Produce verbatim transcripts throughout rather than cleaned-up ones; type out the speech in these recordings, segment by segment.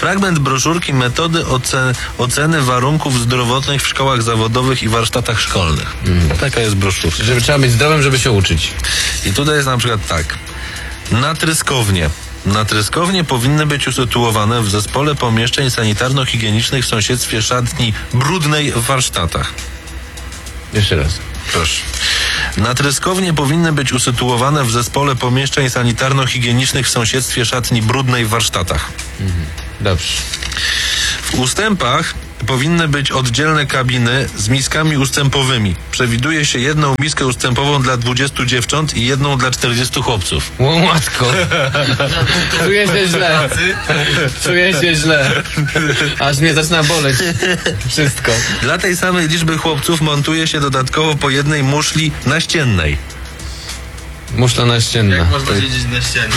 Fragment broszurki metody oce- oceny warunków zdrowotnych w szkołach zawodowych i warsztatach szkolnych. Mm. Taka jest broszurka. Żeby trzeba być zdrowym, żeby się uczyć. I tutaj jest na przykład tak. Natryskownie. Natryskownie powinny być usytuowane w zespole pomieszczeń sanitarno-higienicznych w sąsiedztwie szatni brudnej w warsztatach. Jeszcze raz. Proszę. Natryskownie powinny być usytuowane w zespole pomieszczeń sanitarno-higienicznych w sąsiedztwie szatni brudnej w warsztatach. Mhm. Dobrze. W ustępach powinny być oddzielne kabiny z miskami ustępowymi. Przewiduje się jedną miskę ustępową dla dwudziestu dziewcząt i jedną dla czterdziestu chłopców. O matko. Czuję się źle. Czuję się źle. Aż mnie zaczyna boleć. Wszystko. Dla tej samej liczby chłopców montuje się dodatkowo po jednej muszli naściennej. Muszla naścienna. Jak można siedzieć na ścianie?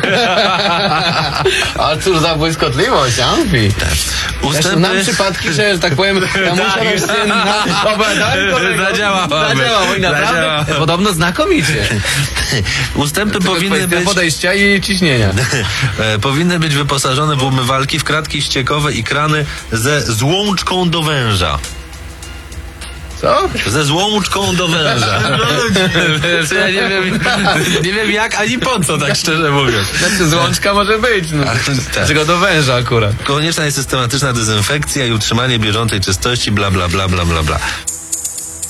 A cóż za błyskotliwość, Amfi. Ustępy... Nam przypadki, że, że tak powiem, ta muszla naścienna Zadziałałaby. Zadziałała i naprawdę Zadziała. podobno znakomicie. Ustępy Tylko powinny być... podejścia i ciśnienia. e, powinny być wyposażone w umywalki, w kratki ściekowe i krany ze złączką do węża. Co? Ze złączką do węża. Ja nie wiem, nie wiem jak ani po co, tak szczerze mówiąc. Znaczy złączka może być, no. tak. Czego do węża akurat. Konieczna jest systematyczna dezynfekcja i utrzymanie bieżącej czystości, bla bla bla bla bla bla.